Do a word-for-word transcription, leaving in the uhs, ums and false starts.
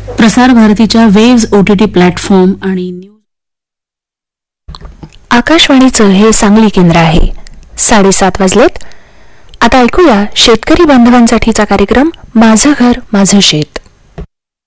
प्रसार भारतीच्या waves OTT platform आणि न्यूज आकाशवाणीचं हे सांगली केंद्र आहे. साडेसात वाजलेत. आता ऐकूया शेतकरी बांधवांसाठीचा कार्यक्रम माझं घर माझं शेत.